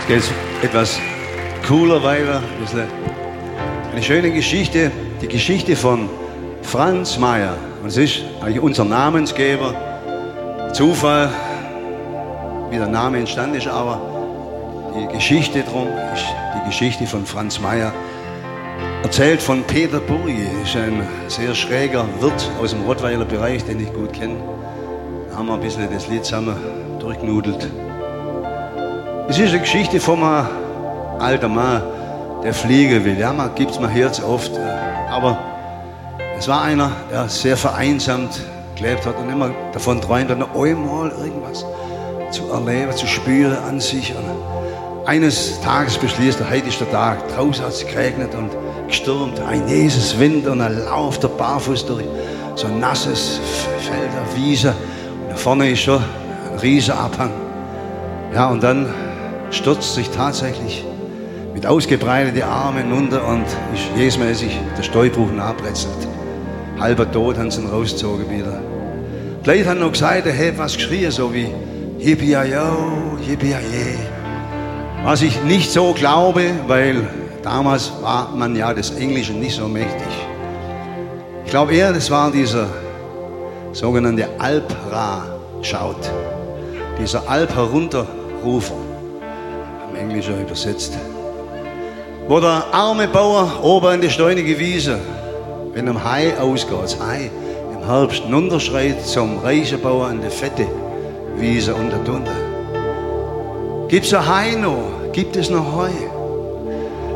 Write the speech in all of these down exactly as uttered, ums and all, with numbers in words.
Jetzt geht's etwas cooler weiter. Ein bisschen eine schöne Geschichte, die Geschichte von Franz Mayer. Und es ist eigentlich unser Namensgeber. Zufall, wie der Name entstanden ist, aber die Geschichte drum ist die Geschichte von Franz Mayer. Erzählt von Peter Burgi, ist ein sehr schräger Wirt aus dem Rottweiler Bereich, den ich gut kenne. Da haben wir ein bisschen das Lied zusammen durchgenudelt. Es ist eine Geschichte von einem alten Mann, der fliegen will. Ja, man gibt es mir Herz oft. Aber es war einer, der sehr vereinsamt gelebt hat und immer davon träumt, noch einmal irgendwas zu erleben, zu spüren an sich. Und eines Tages beschließt er, heute ist der Tag. Draußen hat es geregnet und gestürmt. Ein Jesus Wind und er lauft der barfuß durch so ein nasses Feld, eine Wiese. Und da vorne ist schon ein riesiger Abhang. Ja, und dann stürzt sich tatsächlich mit ausgebreiteten Armen runter und ist jeesmäßig der Steuerbruch nachbrezelt. Halber tot haben sie ihn rausgezogen wieder. Die Leute haben noch gesagt, er hätte was geschrien, so wie Yippie-yo, Yippie-ye. Was ich nicht so glaube, weil damals war man ja des Englischen nicht so mächtig. Ich glaube eher, das war dieser sogenannte Alp-Ra-Schaut. Dieser Alp-Herunterrufer, im Englischen übersetzt. Wo der arme Bauer oben an die steunige Wiese, wenn am Hai ausgeht, das Hai im Herbst runterschreit zum reichen Bauer an die fette Wiese unter drunter. Gibt's ein Hai noch? Gibt es noch Heu?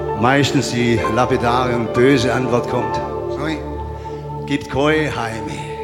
Meistens die lapidare und böse Antwort kommt: Sorry, gibt kein Hai mehr.